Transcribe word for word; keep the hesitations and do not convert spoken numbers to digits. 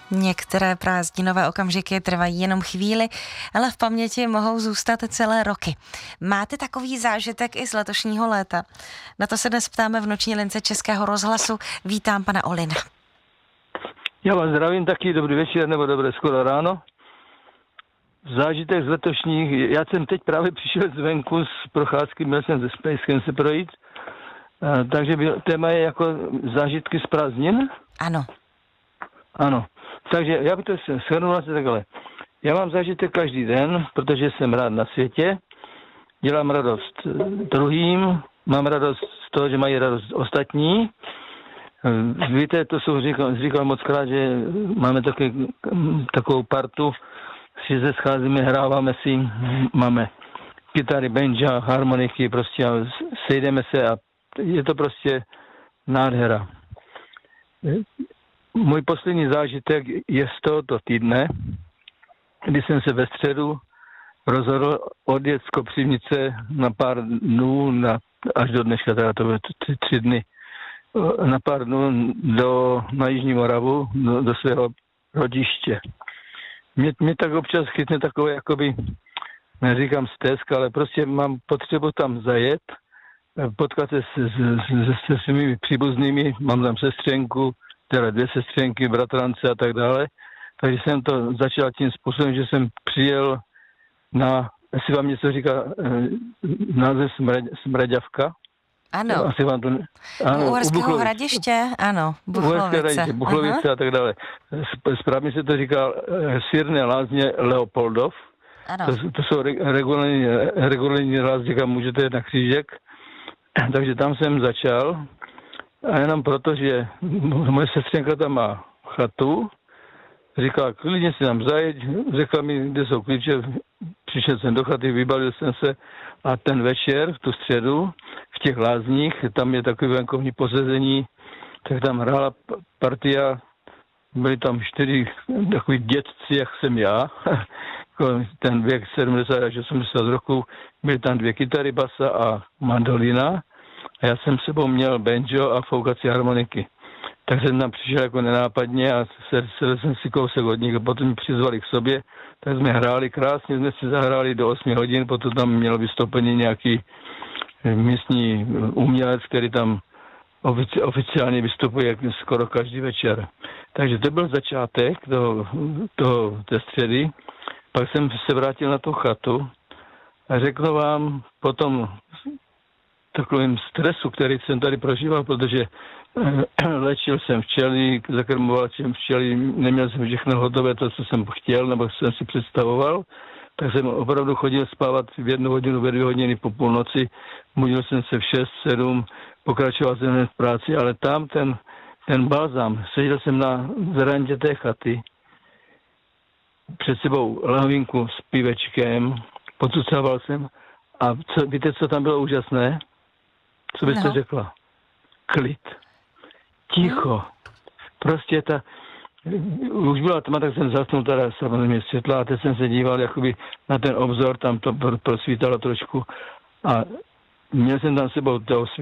Některé prázdninové okamžiky trvají jenom chvíli, ale v paměti mohou zůstat celé roky. Máte takový zážitek i z letošního léta? Na to se dnes ptáme v noční lince Českého rozhlasu. Vítám pana Olina. Já vás zdravím, taky dobrý večer, nebo dobré skoro ráno. Zážitek z letošních, já jsem teď právě přišel zvenku z procházky, měl jsem ze Spejskem se projít, a, takže byl, téma je jako zážitky z prázdnin? Ano. Ano, takže já bych to shrnul asi takhle. Já mám zážitek každý den, protože jsem rád na světě, dělám radost druhým, mám radost z toho, že mají radost ostatní. Víte, to jsem říkal, říkal moc krát, že máme taky, takovou partu, že se scházíme, hráváme si, máme kytary, banjo, harmoniky, prostě sejdeme se a je to prostě nádhera. Můj poslední zážitek je z tohoto týdne, kdy jsem se ve středu rozhodl odjet z Kopřivnice na pár dnů, na, až do dneška, teda to bylo tři, tři dny, na pár dnů do, na Jižní Moravu, do, do svého rodiště. Mě, mě tak občas chytne takové, jakoby, neříkám stesk, ale prostě mám potřebu tam zajet, potkat se s, s, se svými příbuznými, mám tam sestřenku, teda dvě sestřenky, bratrance a tak dále. Takže jsem to začal tím způsobem, že jsem přijel na, jestli vám něco říká název Smrad, Smraďavka. Ano. Asi vám to, ano, u Uherského Hradiště, ano, Buchlovice. Buchlovice a tak dále. Správně se to říká Svěrné lázně Leopoldov. Ano. To, to jsou regulární, regulární lázně, kam můžete jet na křížek. Takže tam jsem začal. A jenom proto, že moje sestřenka tam má chatu, říkala, klidně si tam zajeď, řekla mi, kde jsou klíče, přišel jsem do chaty, vybalil jsem se a ten večer, v tu středu, v těch lázních, tam je takové venkovní posezení, tak tam hrála partia, byli tam čtyři takový dětci, jak jsem já, ten věk sedmdesát až osmdesát roků, byly tam dvě kytary, basa a mandolina. A já jsem sebou měl banjo a foukací harmoniky. Tak jsem tam přišel jako nenápadně a sedl jsem si kousek od nich a potom mi přizvali k sobě. Tak jsme hráli krásně, jsme si zahráli do osmi hodin, potom tam měl vystoupení nějaký místní umělec, který tam ofici, oficiálně vystupuje skoro každý večer. Takže to byl začátek toho, toho, té středy. Pak jsem se vrátil na tu chatu a řeknu vám potom takovým stresu, který jsem tady prožíval, protože léčil jsem včely, zakrmoval jsem včely, neměl jsem všechno hotové, to, co jsem chtěl, nebo jsem si představoval, tak jsem opravdu chodil spávat v jednu hodinu, ve dvě hodiny po půlnoci, budil jsem se v šest, sedm, pokračoval jsem v práci, ale tam ten, ten balzám, seděl jsem na verandě té chaty, před sebou lahvinku s pivečkem, pocucával jsem a co, víte, co tam bylo úžasné? Co byste no. řekla? Klid. Ticho. Prostě ta... Už byla tma, tak jsem zasnul teda samozřejmě světla a teď jsem se díval jakoby na ten obzor, tam to prosvítalo trošku a měl jsem tam sebou toho